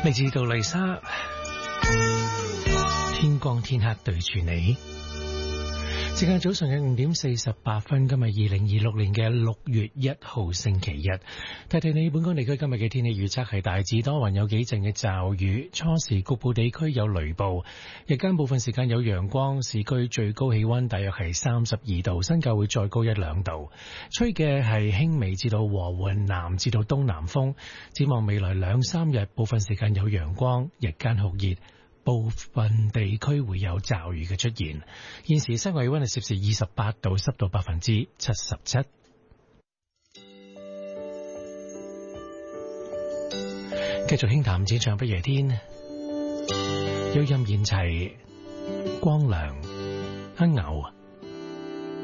嚟自杜麗莎，天光天黑對住你。時間早上嘅5:48，今日2026年嘅6月1號星期日。提提你，本港地區今日嘅天氣預測係大致多雲，有幾陣嘅驟雨，初時局部地區有雷暴，日間部分時間有陽光，市區最高氣溫大約係32度，新界會再高1-2度，吹嘅係輕微至到和緩南至到東南風。展望未來2-3日，部分時間有陽光，日間酷熱，部分地區會有驟雨嘅出現。現時室外氣溫係攝氏28度，濕度77%。繼續輕談展唱不夜天，有任賢齊、光良、阿牛。